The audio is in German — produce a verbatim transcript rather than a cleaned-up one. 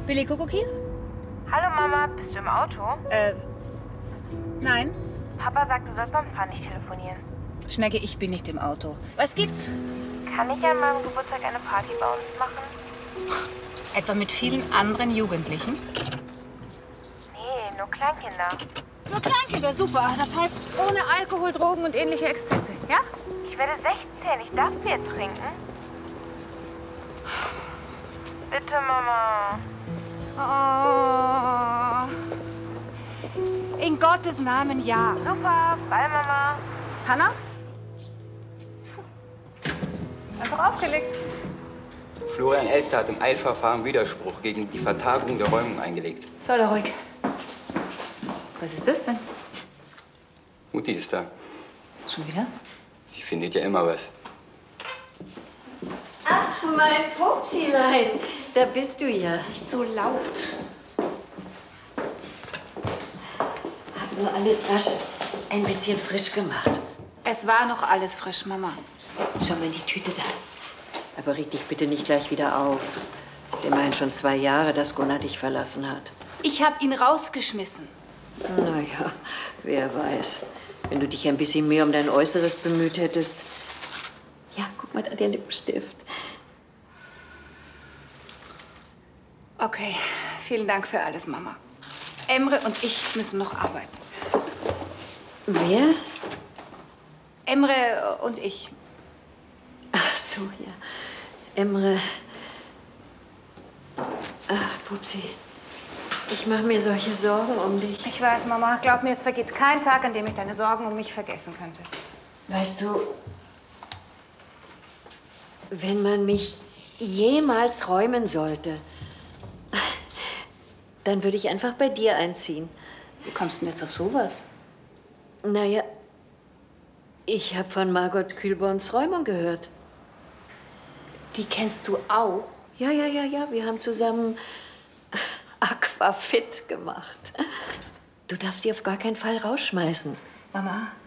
Billy Kuckuck hier? Hallo Mama, bist du im Auto? Äh, nein. Papa sagt, du sollst beim Fahren nicht telefonieren. Schnecke, ich bin nicht im Auto. Was gibt's? Kann ich an meinem Geburtstag eine Party bei uns machen? Etwa mit vielen anderen Jugendlichen? Nee, nur Kleinkinder. Nur Kleinkinder, super. Das heißt, ohne Alkohol, Drogen und ähnliche Exzesse, ja? Ich werde sechzehn, ich darf Bier trinken. Bitte, Mama. Oh. In Gottes Namen, ja. Super, bye, Mama. Hanna? Einfach aufgelegt. Florian Elster hat im Eilverfahren Widerspruch gegen die Vertagung der Räumung eingelegt. Soll er ruhig. Was ist das denn? Mutti ist da. Schon wieder? Sie findet ja immer was. Ach, mein Pupsilein, da bist du ja. Nicht so laut. Hab nur alles rasch ein bisschen frisch gemacht. Es war noch alles frisch, Mama. Schau mal in die Tüte da. Aber reg dich bitte nicht gleich wieder auf. Immerhin schon zwei Jahre, dass Gunnar dich verlassen hat. Ich habe ihn rausgeschmissen. Na ja, wer weiß. Wenn du dich ein bisschen mehr um dein Äußeres bemüht hättest. Ja, guck mal da, der Lippenstift. Okay, vielen Dank für alles, Mama. Emre und ich müssen noch arbeiten. Wer? Emre und ich. Ach so, ja. Emre. Ach, Pupsi. Ich mache mir solche Sorgen um dich. Ich weiß, Mama. Glaub mir, es vergeht kein Tag, an dem ich deine Sorgen um mich vergessen könnte. Weißt du, wenn man mich jemals räumen sollte, dann würde ich einfach bei dir einziehen. Wie kommst du denn jetzt auf sowas? Naja, ich habe von Margot Kühlborns Räumung gehört. Die kennst du auch? Ja, ja, ja, ja. Wir haben zusammen Aquafit gemacht. Du darfst sie auf gar keinen Fall rausschmeißen. Mama,